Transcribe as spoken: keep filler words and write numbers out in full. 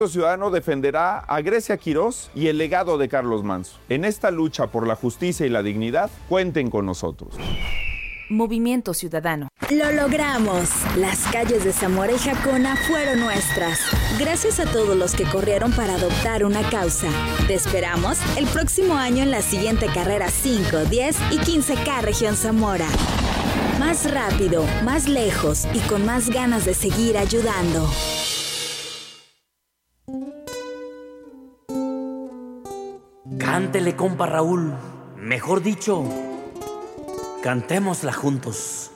Ciudadano defenderá a Grecia Quirós y el legado de Carlos Manso. En esta lucha por la justicia y la dignidad, cuenten con nosotros. Movimiento Ciudadano. Lo logramos. Las calles de Zamora y Jacona fueron nuestras. Gracias a todos los que corrieron para adoptar una causa. Te esperamos el próximo año en la siguiente carrera cinco, diez y quince K Región Zamora. Más rápido, más lejos y con más ganas de seguir ayudando. Cántele, compa Raúl. Mejor dicho, cantémosla juntos.